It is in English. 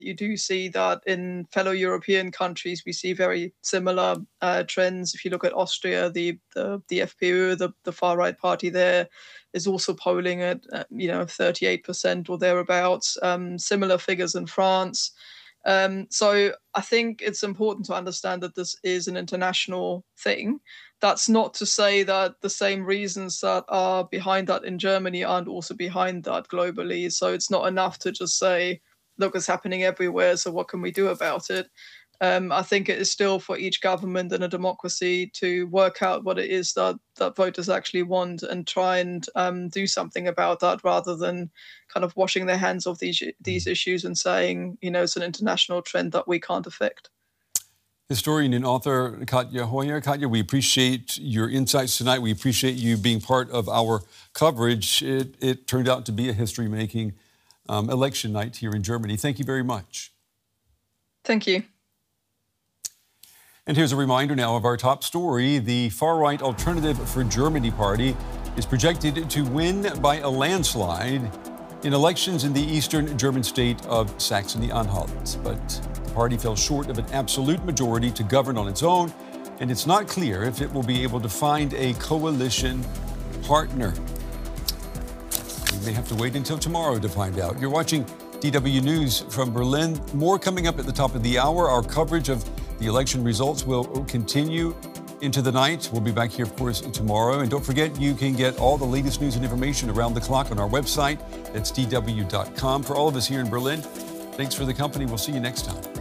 You do see that in fellow European countries, we see very similar trends. If you look at Austria, the FPÖ, the far right party there, is also polling at 38% or thereabouts. Similar figures in France. So I think it's important to understand that this is an international thing. That's not to say that the same reasons that are behind that in Germany aren't also behind that globally. So it's not enough to just say, look, it's happening everywhere, so what can we do about it? I think it is still for each government in a democracy to work out what it is that voters actually want and try and do something about that, rather than kind of washing their hands of these issues and saying, it's an international trend that we can't affect. Historian and author Katja Hoyer. Katja, we appreciate your insights tonight. We appreciate you being part of our coverage. It turned out to be a history-making election night here in Germany. Thank you very much. Thank you. And here's a reminder now of our top story. The far-right Alternative for Germany party is projected to win by a landslide in elections in the eastern German state of Saxony-Anhalt. But the party fell short of an absolute majority to govern on its own, and it's not clear if it will be able to find a coalition partner. We may have to wait until tomorrow to find out. You're watching DW News from Berlin. More coming up at the top of the hour. Our coverage of the election results will continue into the night. We'll be back here, of course, tomorrow. And don't forget, you can get all the latest news and information around the clock on our website. That's dw.com. For all of us here in Berlin, thanks for the company. We'll see you next time.